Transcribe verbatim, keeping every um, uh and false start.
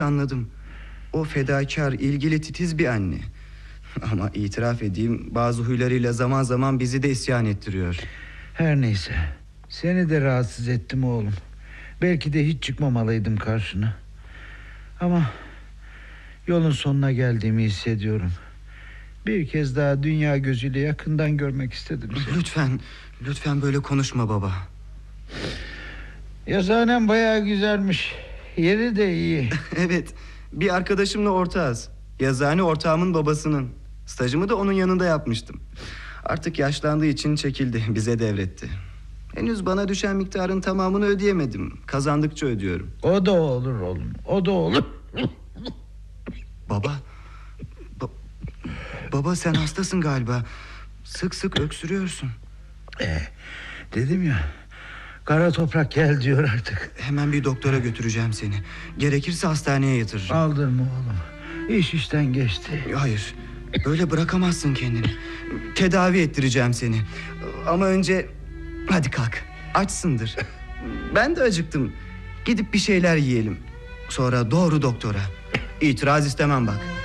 anladım. O fedakar, ilgili, titiz bir anne. Ama itiraf edeyim, bazı huylarıyla zaman zaman bizi de isyan ettiriyor. Her neyse, seni de rahatsız ettim oğlum. Belki de hiç çıkmamalıydım karşına. Ama yolun sonuna geldiğimi hissediyorum. Bir kez daha dünya gözüyle yakından görmek istedim seni. Lütfen, lütfen böyle konuşma baba. Yazıhanem bayağı güzelmiş. Yeri de iyi. Evet, bir arkadaşımla ortağız. Yazıhane ortağımın babasının. Stajımı da onun yanında yapmıştım. Artık yaşlandığı için çekildi, bize devretti. Henüz bana düşen miktarın tamamını ödeyemedim. Kazandıkça ödüyorum. O da olur oğlum, o da olur. Baba, ba- baba sen hastasın galiba. Sık sık öksürüyorsun. Ee, dedim ya, kara toprak gel diyor artık. Hemen bir doktora götüreceğim seni. Gerekirse hastaneye yatırırım. Aldırma oğlum, İş işten geçti. Hayır, böyle bırakamazsın kendini. Tedavi ettireceğim seni. Ama önce hadi kalk, açsındır. Ben de acıktım. Gidip bir şeyler yiyelim. Sonra doğru doktora. İtiraz istemem bak.